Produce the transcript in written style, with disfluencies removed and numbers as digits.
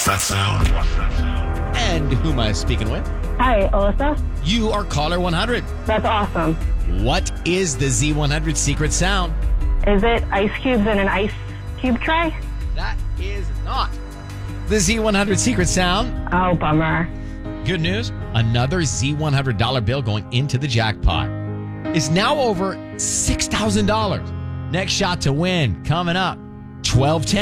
What's that sound? And who am I speaking with? Hi, Alyssa. You are caller 100. That's awesome. What is the Z100 secret sound? Is it ice cubes in an ice cube tray? That is not the Z100 secret sound. Oh, bummer. Good news, another Z100 bill going into the jackpot is now over $6,000. Next shot to win coming up, 12:10.